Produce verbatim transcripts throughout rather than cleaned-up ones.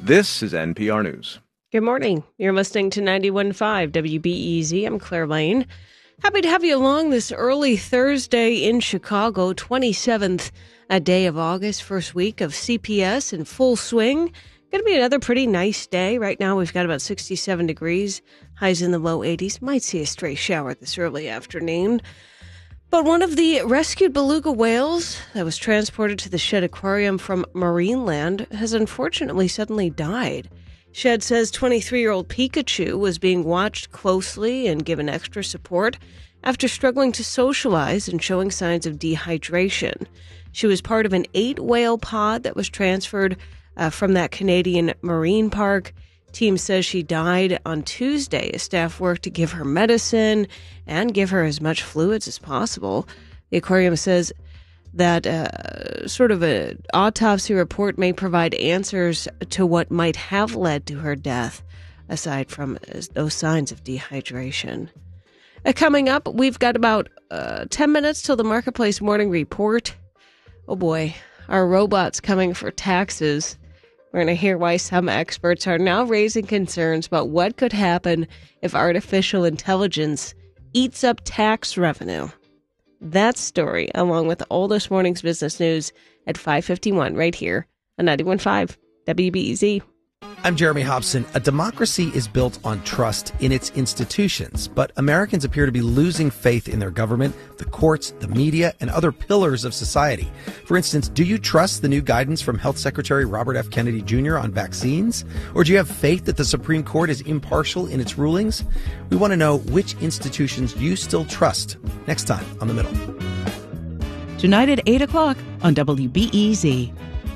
This is N P R News. Good morning. You're listening to ninety-one point five W B E Z. I'm Claire Lane. Happy to have you along this early Thursday in Chicago, twenty-seventh a day of August, first week of C P S in full swing. Going to be another pretty nice day. Right now we've got about sixty-seven degrees, highs in the low eighties. Might see a stray shower this early afternoon. But one of the rescued beluga whales that was transported to the Shedd Aquarium from Marineland has unfortunately suddenly died. Shedd says twenty-three-year-old Pikachu was being watched closely and given extra support after struggling to socialize and showing signs of dehydration. She was part of an eight-whale pod that was transferred uh, from that Canadian marine park. Team says she died on Tuesday as staff worked to give her medicine and give her as much fluids as possible. The aquarium says that uh, sort of an autopsy report may provide answers to what might have led to her death, aside from those signs of dehydration. Uh, coming up, we've got about uh, ten minutes till the Marketplace Morning Report. Oh boy, our robots coming for taxes. We're going to hear why some experts are now raising concerns about what could happen if artificial intelligence eats up tax revenue. That story, along with all this morning's business news at five fifty-one, right here on ninety-one point five W B E Z. I'm Jeremy Hobson. A democracy is built on trust in its institutions, but Americans appear to be losing faith in their government, the courts, the media, and other pillars of society. For instance, do you trust the new guidance from Health Secretary Robert F. Kennedy Junior on vaccines? Or do you have faith that the Supreme Court is impartial in its rulings? We want to know which institutions you still trust. Next time on The Middle. Tonight at eight o'clock on W B E Z.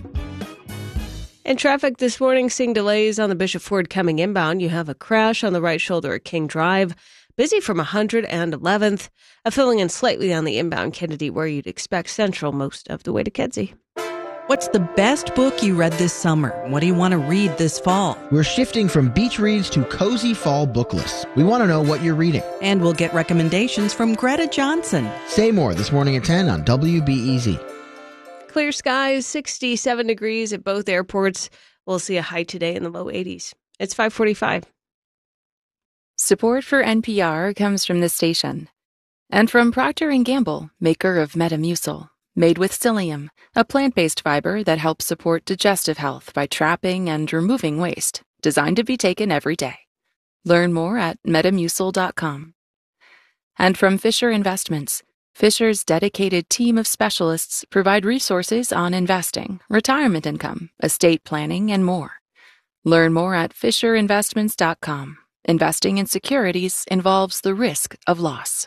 In traffic this morning, seeing delays on the Bishop Ford coming inbound. You have a crash on the right shoulder at King Drive. Busy from one hundred eleventh. A filling in slightly on the inbound Kennedy, where you'd expect Central most of the way to Kedzie. What's the best book you read this summer? What do you want to read this fall? We're shifting from beach reads to cozy fall book lists. We want to know what you're reading. And we'll get recommendations from Greta Johnson. Say more this morning at ten on W B E Z. Clear skies, sixty-seven degrees at both airports. We'll see a high today in the low eighties. It's five forty-five. Support for N P R comes from this station and from Procter and Gamble, maker of Metamucil, made with psyllium, a plant-based fiber that helps support digestive health by trapping and removing waste, designed to be taken every day. Learn more at metamucil dot com. And from Fisher Investments, Fisher's dedicated team of specialists provide resources on investing, retirement income, estate planning, and more. Learn more at fisher investments dot com. Investing in securities involves the risk of loss.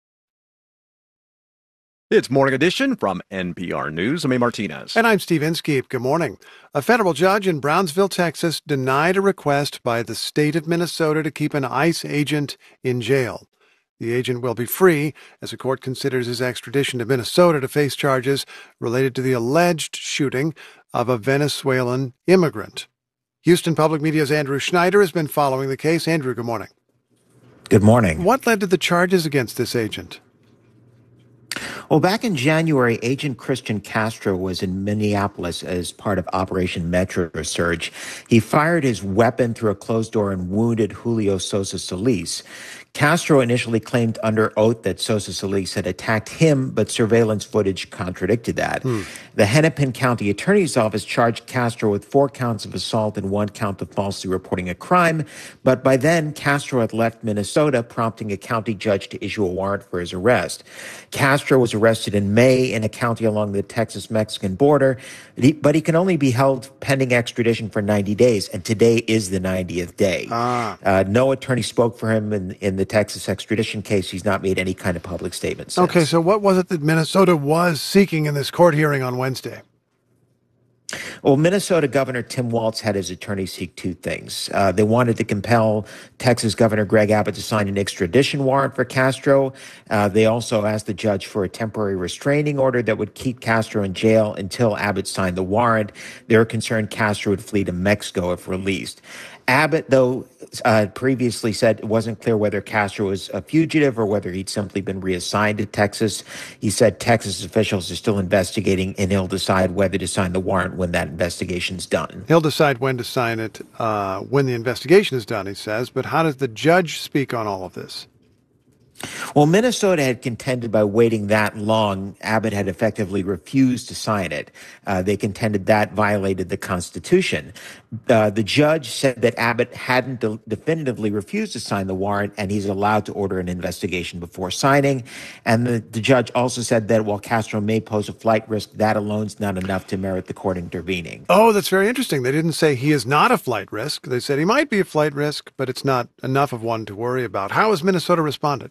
It's Morning Edition from N P R News. I'm A. Martinez. And I'm Steve Inskeep. Good morning. A federal judge in Brownsville, Texas, denied a request by the state of Minnesota to keep an ICE agent in jail. The agent will be free as the court considers his extradition to Minnesota to face charges related to the alleged shooting of a Venezuelan immigrant. Houston Public Media's Andrew Schneider has been following the case. Andrew, good morning. Good morning. What led to the charges against this agent? Well, back in January, Agent Christian Castro was in Minneapolis as part of Operation Metro Surge. He fired his weapon through a closed door and wounded Julio Sosa Solis. Castro initially claimed under oath that Sosa Solis had attacked him, but surveillance footage contradicted that. Hmm. The Hennepin County Attorney's Office charged Castro with four counts of assault and one count of falsely reporting a crime, but by then, Castro had left Minnesota, prompting a county judge to issue a warrant for his arrest. Castro was arrested in May in a county along the Texas-Mexican border, but he can only be held pending extradition for ninety days, and today is the ninetieth day. Ah. Uh, no attorney spoke for him in, in the Texas extradition case. He's not made any kind of public statement since. Okay, so what was it that Minnesota was seeking in this court hearing on Wednesday? Well, Minnesota Governor Tim Walz had his attorney seek two things. Uh, they wanted to compel Texas Governor Greg Abbott to sign an extradition warrant for Castro. Uh, they also asked the judge for a temporary restraining order that would keep Castro in jail until Abbott signed the warrant. They were concerned Castro would flee to Mexico if released. Abbott, though, uh, previously said it wasn't clear whether Castro was a fugitive or whether he'd simply been reassigned to Texas. He said Texas officials are still investigating, and he'll decide whether to sign the warrant when that investigation's done. He'll decide when to sign it uh, when the investigation is done, he says. But how does the judge speak on all of this? Well, Minnesota had contended by waiting that long, Abbott had effectively refused to sign it. Uh, they contended that violated the Constitution. Uh, the judge said that Abbott hadn't de- definitively refused to sign the warrant, and he's allowed to order an investigation before signing. And the, the judge also said that while Castro may pose a flight risk, that alone's not enough to merit the court intervening. Oh, that's very interesting. They didn't say he is not a flight risk. They said he might be a flight risk, but it's not enough of one to worry about. How has Minnesota responded?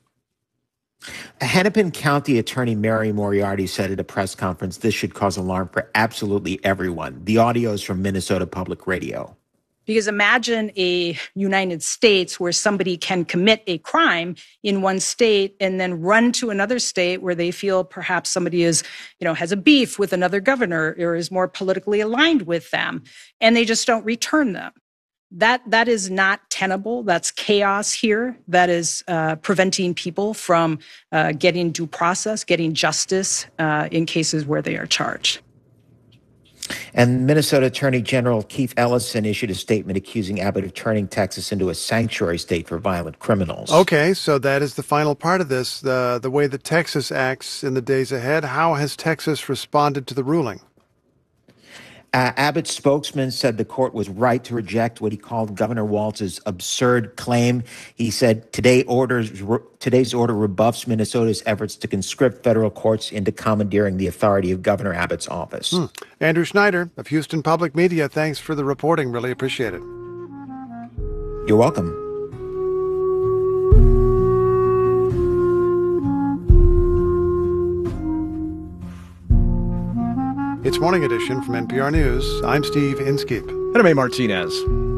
Hennepin County Attorney Mary Moriarty said at a press conference this should cause alarm for absolutely everyone. The audio is from Minnesota Public Radio. Because imagine a United States where somebody can commit a crime in one state and then run to another state where they feel perhaps somebody is, you know, has a beef with another governor or is more politically aligned with them, and they just don't return them. That that is not tenable. That's chaos here. That is uh, preventing people from uh, getting due process, getting justice uh, in cases where they are charged. And Minnesota Attorney General Keith Ellison issued a statement accusing Abbott of turning Texas into a sanctuary state for violent criminals. Okay, so that is the final part of this, the, the way that Texas acts in the days ahead. How has Texas responded to the ruling? Uh, Abbott's spokesman said the court was right to reject what he called Governor Walz's absurd claim. He said today orders, re- today's order rebuffs Minnesota's efforts to conscript federal courts into commandeering the authority of Governor Abbott's office. Hmm. Andrew Schneider of Houston Public Media, thanks for the reporting. Really appreciate it. You're welcome. It's Morning Edition from N P R News. I'm Steve Inskeep. And I'm A. Martinez.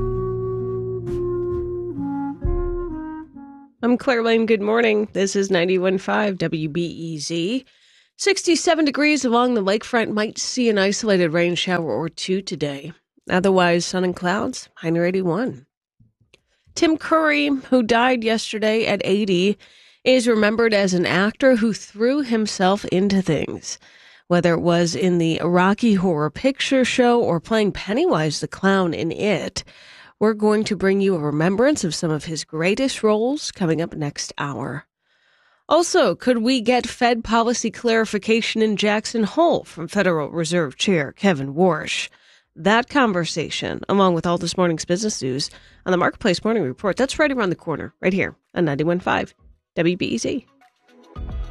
I'm Claire Lane. Good morning. This is ninety-one point five W B E Z. sixty-seven degrees along the lakefront. Might see an isolated rain shower or two today. Otherwise, sun and clouds. High near eighty-one. Tim Curry, who died yesterday at eighty, is remembered as an actor who threw himself into things. Whether it was in the Rocky Horror Picture Show or playing Pennywise the Clown in It, we're going to bring you a remembrance of some of his greatest roles coming up next hour. Also, could we get Fed policy clarification in Jackson Hole from Federal Reserve Chair Kevin Warsh? That conversation, along with all this morning's business news on the Marketplace Morning Report, that's right around the corner, right here on ninety-one point five W B E Z.